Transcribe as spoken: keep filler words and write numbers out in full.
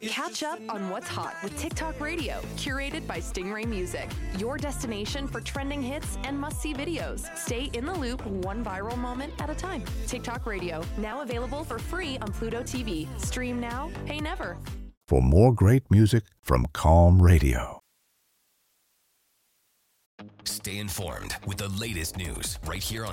Catch up on what's hot with TikTok Radio, curated by Stingray Music, your destination for trending hits and must-see videos. Stay in the loop, one viral moment at a time. TikTok Radio, now available for free on Pluto T V. Stream now, pay never. For more great music from Calm Radio. Stay informed with the latest news right here on